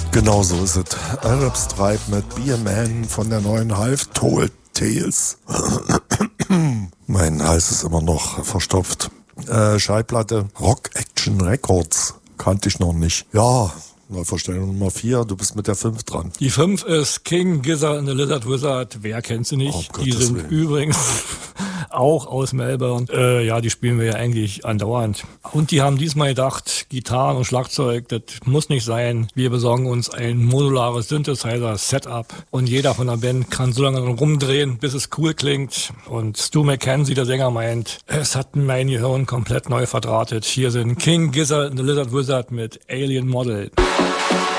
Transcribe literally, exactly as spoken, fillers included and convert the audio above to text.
Genau so ist es. Arab Stripe mit Be a Man von der neuen Half Told Tales. Mein Hals ist immer noch verstopft. Äh, Schallplatte Rock Action Records. Kannte ich noch nicht. Ja, Neuvorstellung Nummer vier, du bist mit der fünf dran. Die fünf ist King Gizzard and the Lizard Wizard. Wer kennt sie nicht? Oh, die sind Willen. übrigens auch aus Melbourne. Äh, ja, die spielen wir ja eigentlich andauernd. Und die haben diesmal gedacht, Gitarren und Schlagzeug, das muss nicht sein. Wir besorgen uns ein modulares Synthesizer-Setup und jeder von der Band kann so lange rumdrehen, bis es cool klingt. Und Stu McKenzie, der Sänger, meint, es hat mein Gehirn komplett neu verdrahtet. Hier sind King Gizzard and the Lizard Wizard mit Alien Model.